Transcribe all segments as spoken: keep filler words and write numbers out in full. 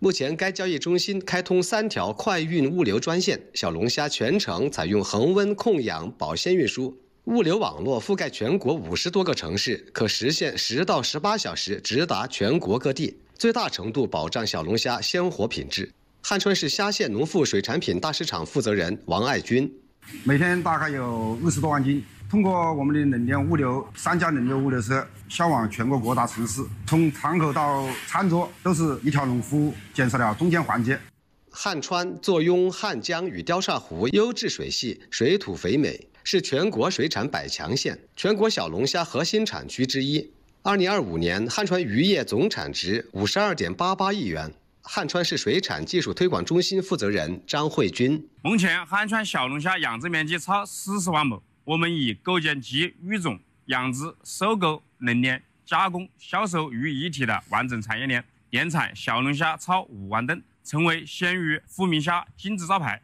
目前，该交易中心开通三条快运物流专线，小龙虾全程采用恒温控氧保鲜运输，物流网络覆盖全国五十多个城市，可实现十到十八小时直达全国各地，最大程度保障小龙虾鲜活品质。汉川市虾县农副水产品大市场负责人王爱军： 每天大概有二十多万斤。 通过我们的冷链物流，三家冷链物流车销往全国各大城市，从堂口到餐桌都是一条龙服务，减少了中间环节。 汉川坐拥汉江与雕沙湖优质水系，水土肥美，是全国水产百强县，全国小龙虾核心产区之一。二零二五年，汉川渔业总产值五十二点八八亿元。汉川市水产技术推广中心负责人张慧军： 目前，汉川小龙虾养殖面积超四十万亩。 我们已构建集育种、养殖、收购、冷链、加工、销售于一体的完整产业链，年产小龙虾超五万吨，成为鲜鱼、富民虾金字招牌。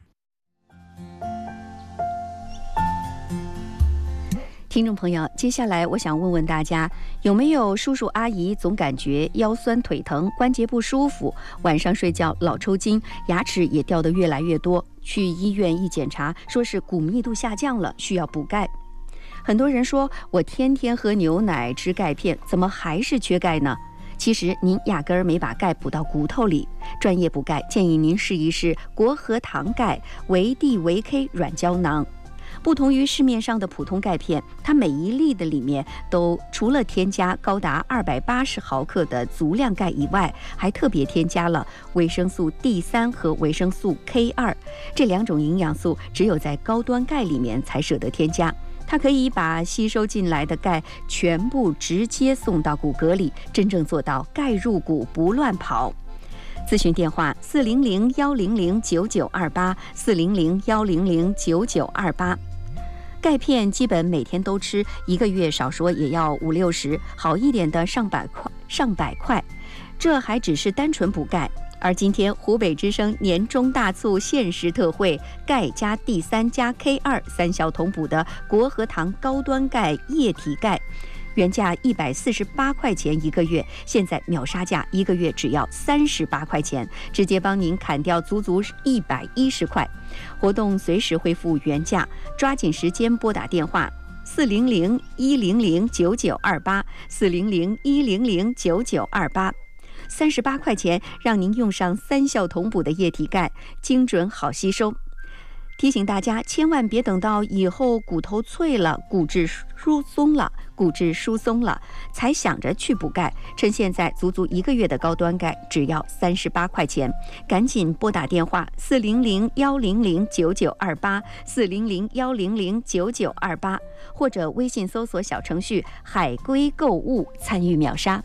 听众朋友，接下来我想问问大家，有没有叔叔阿姨总感觉腰酸腿疼、关节不舒服，晚上睡觉老抽筋，牙齿也掉得越来越多？ 去医院一检查，说是骨密度下降了，需要补钙。很多人说，我天天喝牛奶、吃钙片，怎么还是缺钙呢？其实您压根儿没把钙补到骨头里。专业补钙建议您试一试国和堂钙维 D 维 K 软胶囊。不同于市面上的普通钙片，它每一粒的里面都除了添加高达二百八十毫克的足量钙以外，还特别添加了维生素 D 三 和维生素 K 二，这两种营养素只有在高端钙里面才舍得添加。它可以把吸收进来的钙全部直接送到骨骼里，真正做到钙入骨不乱跑。咨询电话：四零零幺零零九九二八，四零零幺零零九九二八。钙片基本每天都吃，一个月少说也要五六十，好一点的上百块，上百块。这还只是单纯补钙。而今天湖北之声年中大促限时特惠，钙加 D 三 加 K 二三效同补的国和堂高端钙液体钙。原价一百四十八块钱一个月，现在秒杀价，一个月只要三十八块钱，直接帮您砍掉足足一百一十块。活动随时恢复原价，抓紧时间拨打电话四零零一零零九九二八，四零零一零零九九二八。三十八块钱，让您用上三效同补的液体钙，精准好吸收。提醒大家，千万别等到以后骨头脆了、骨质疏松了、骨质疏松了，才想着去补钙。趁现在足足一个月的高端钙只要三十八块钱，赶紧拨打电话四零零幺零零九九二八，四零零幺零零九九二八，或者微信搜索小程序“海龟购物”参与秒杀。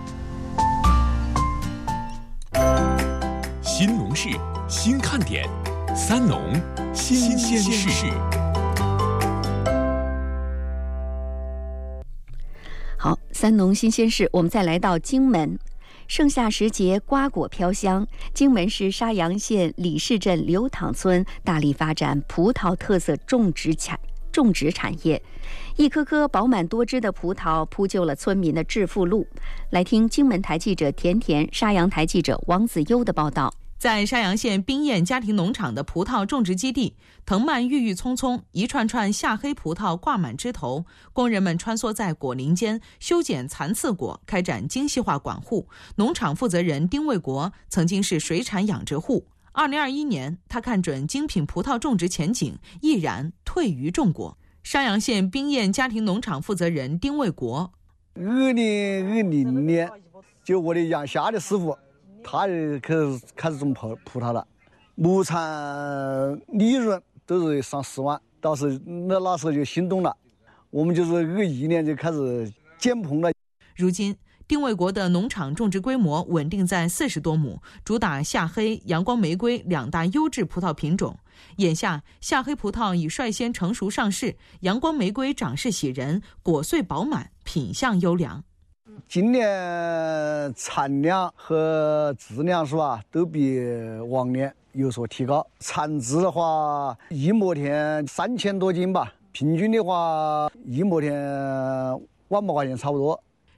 新农事，新看点，三农新鲜事。 好，三农新鲜事，我们再来到荆门。盛夏时节，瓜果飘香。荆门市沙洋县李市镇刘塘村大力发展葡萄特色种植产种植产业，一颗颗饱满多汁的葡萄铺就了村民的致富路。来听荆门台记者田田、沙洋台记者王子优的报道。 在沙洋县冰燕家庭农场的葡萄种植基地，藤蔓郁郁葱葱，一串串夏黑葡萄挂满枝头，工人们穿梭在果林间修剪残次果，开展精细化管护。农场负责人丁卫国曾经是水产养殖户，二零二一年他看准精品葡萄种植前景，毅然退于种果。沙洋县冰燕家庭农场负责人丁卫国： 二零二零年，就我的养虾的师傅，他也开始开始种葡葡萄了，亩产利润都是上十万，当时那那时候就心动了，我们就是二一年就开始建棚了。 如今丁卫国的农场种植规模稳定在四十多亩，主打夏黑、阳光玫瑰两大优质葡萄品种。眼下夏黑葡萄已率先成熟上市，阳光玫瑰长势喜人，果穗饱满，品相优良。 今年产量和质量是吧，都比往年有所提高。产值的话，一亩田三千多斤吧，平均的话，一亩田万把块钱差不多。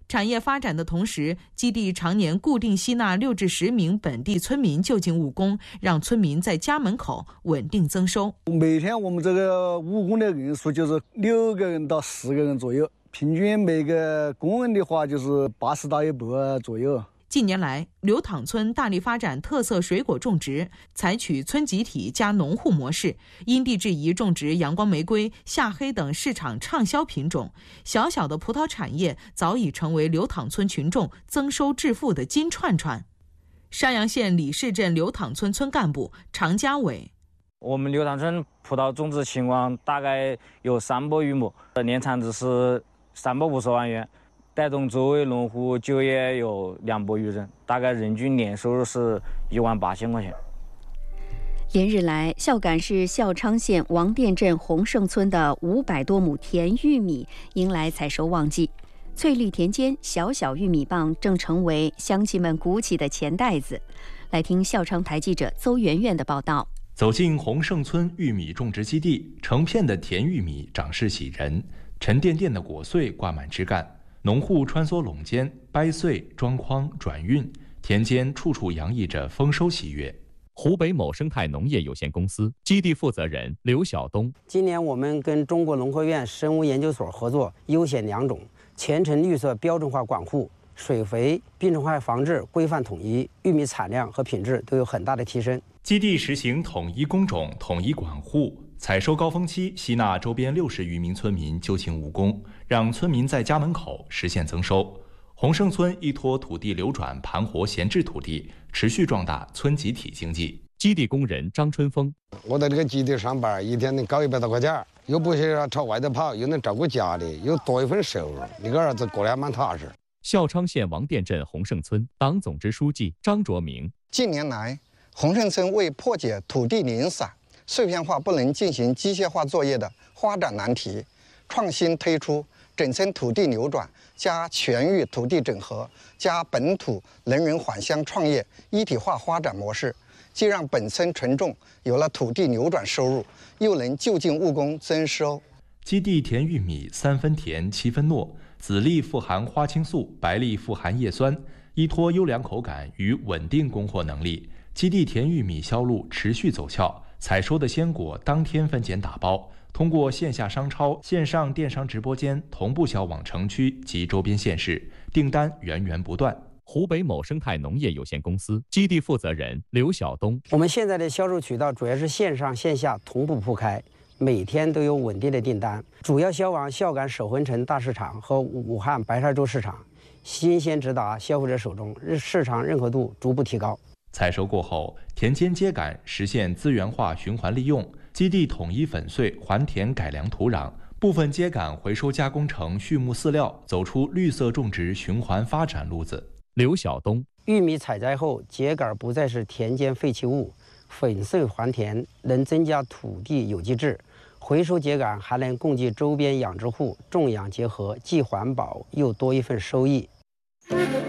产业发展的同时，基地常年固定吸纳六至十名本地村民就近务工，让村民在家门口稳定增收。 每天我们这个务工的人数就是六个人到十个人左右，平均每个工人的话就是八十到一百左右。 近年来，流淌村大力发展特色水果种植，采取村集体加农户模式，因地制宜种植阳光玫瑰、夏黑等市场畅销品种。小小的葡萄产业早已成为流淌村群众增收致富的金串串。山阳县李市镇流淌村村干部常家伟： 我们流淌村葡萄种植情况大概有三百余亩，年产值是三百五十万元。带动周围农户就业有两百余人，大概人均年收入是一万八千块钱。 连日来，孝感市孝昌县王店镇洪胜村的五百多亩甜玉米迎来采收旺季，翠绿田间，小小玉米棒正成为乡亲们鼓起的钱袋子。来听孝昌台记者邹媛媛的报道。 走进洪胜村玉米种植基地，成片的甜玉米长势喜人，沉甸甸的果穗挂满枝干。农户穿梭垄间，掰穗、装筐、转运，田间处处洋溢着丰收喜悦。 湖北某生态农业有限公司基地负责人刘晓东： 今年我们跟中国农科院生物研究所合作，优选良种，全程绿色标准化管护，水肥、病虫害防治规范统一，玉米产量和品质都有很大的提升。 基地实行统一工种、统一管护。采收高峰期，吸纳周边六十余名村民就近务工，让村民在家门口实现增收。洪胜村依托土地流转盘活闲置土地，持续壮大村集体经济。 基地工人张春峰： 我在这个基地上班，一天能搞一百多块钱，又不需要朝外头跑，又能照顾家里，又多一份收入，你个儿子过得还蛮踏实。 孝昌县王店镇洪胜村党总支书记张卓明： 近年来，洪胜村为破解土地零散、碎片化不能进行机械化作业的发展难题，创新推出整村土地流转加全域土地整合加本土能人返乡创业一体化发展模式，既让本村群众有了土地流转收入，又能就近务工增收。 基地甜玉米三分甜七分糯，籽粒富含花青素，白粒富含叶酸，依托优良口感与稳定供货能力，基地甜玉米销路持续走俏。采收的鲜果当天分拣打包，通过线下商超、线上电商直播间同步销往城区及周边县市，订单源源不断。 湖北某生态农业有限公司基地负责人刘晓东： 我们现在的销售渠道主要是线上线下同步铺开，每天都有稳定的订单，主要销往孝感守魂城大市场和武汉白沙洲市场，新鲜直达消费者手中，市场认可度逐步提高。 采收过后，田间秸秆实现资源化循环利用，基地统一粉碎还田改良土壤，部分秸秆回收加工成畜牧饲料，走出绿色种植循环发展路子。 刘晓东： 玉米采摘后，秸秆不再是田间废弃物，粉碎还田能增加土地有机质，回收秸秆还能供给周边养殖户种养结合，既环保又多一份收益。